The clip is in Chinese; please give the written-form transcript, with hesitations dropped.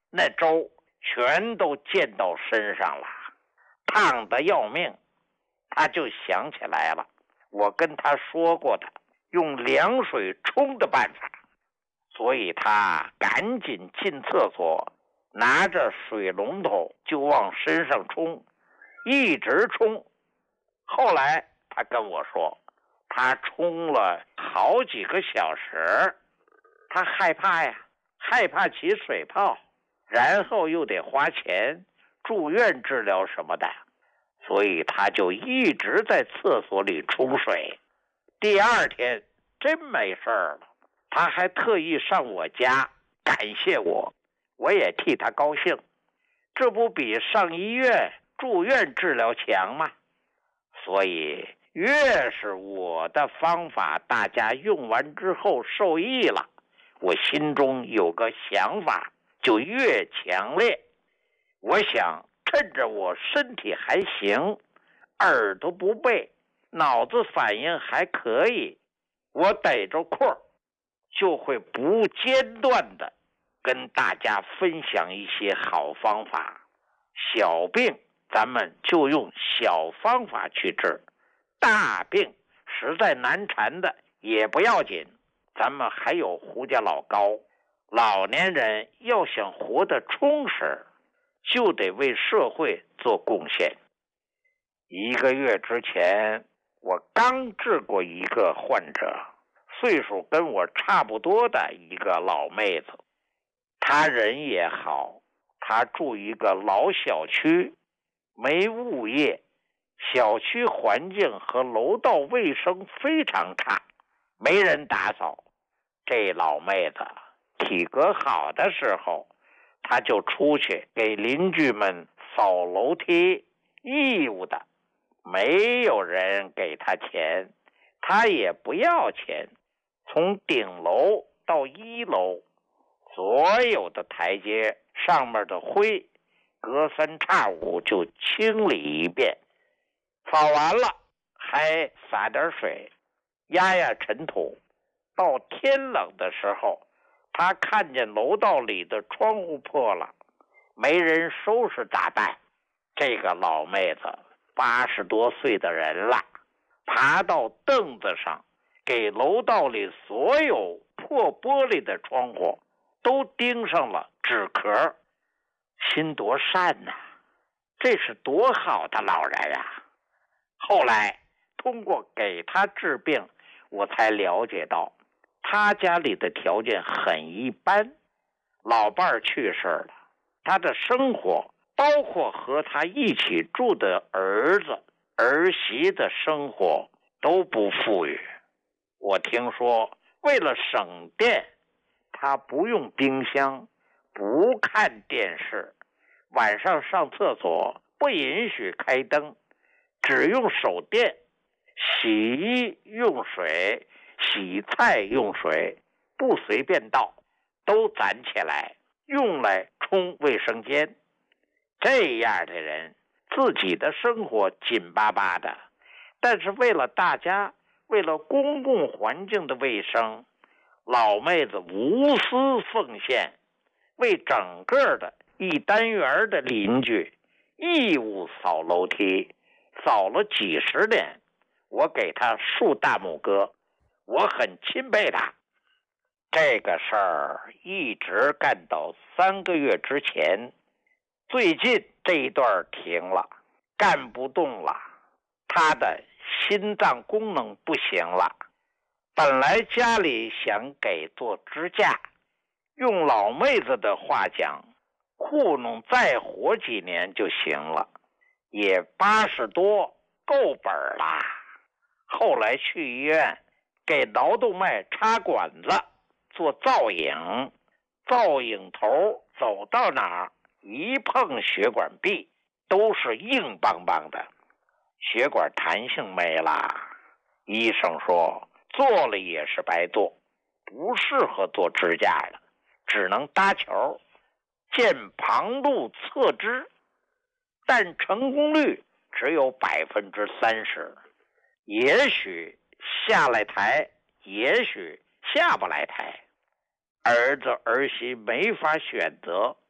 那粥全都溅到身上了，烫得要命。他就想起来了，我跟他说过的用凉水冲的办法，所以他赶紧进厕所，拿着水龙头就往身上冲，一直冲。后来他跟我说，他冲了好几个小时，他害怕呀，害怕起水泡，然后又得花钱住院治疗什么的，所以他就一直在厕所里冲水。第二天真没事了，他还特意上我家感谢我，我也替他高兴，这不比上医院住院治疗强吗？所以越是我的方法大家用完之后受益了，我心中有个想法就越强烈。我想趁着我身体还行，耳朵不背，脑子反应还可以，我逮着空就会不间断的跟大家分享一些好方法。小病咱们就用小方法去治，大病实在难缠的也不要紧，咱们还有胡家老高。老年人要想活得充实，就得为社会做贡献。1个月之前，我刚治过一个患者，岁数跟我差不多的一个老妹子，她人也好，她住一个老小区，没物业，小区环境和楼道卫生非常差，没人打扫。这老妹子体格好的时候，她就出去给邻居们扫楼梯，义务的，没有人给她钱，她也不要钱。从顶楼到1楼，所有的台阶上面的灰隔3差5就清理一遍，扫完了还洒点水压压尘土。到天冷的时候，他看见楼道里的窗户破了，没人收拾咋办？这个老妹子80多岁的人了，爬到凳子上，给楼道里所有破玻璃的窗户都钉上了纸壳，心多善呐！这是多好的老人啊！后来通过给他治病，我才了解到他家里的条件很一般，老伴儿去世了，他的生活包括和他一起住的儿子儿媳的生活都不富裕。我听说为了省电，他不用冰箱，不看电视，晚上上厕所不允许开灯，只用手电，洗衣用水，洗菜用水，不随便倒，都攒起来用来冲卫生间。这样的人自己的生活紧巴巴的，但是为了大家，为了公共环境的卫生，老妹子无私奉献，为整个的一单元的邻居义务扫楼梯，扫了几十年，我给她竖大拇哥，我很钦佩她。这个事儿一直干到3个月之前，最近这一段停了，干不动了，她的心脏功能不行了。本来家里想给做支架，用老妹子的话讲，糊弄再活几年就行了，也80多够本了。后来去医院给脑动脉插管子做造影，造影头走到哪儿一碰血管壁都是硬邦邦的，血管弹性没了。医生说做了也是白做，不适合做支架了，只能搭桥，见旁路侧支，但成功率只有30%，也许下来台，也许下不来台。儿子儿媳没法选择，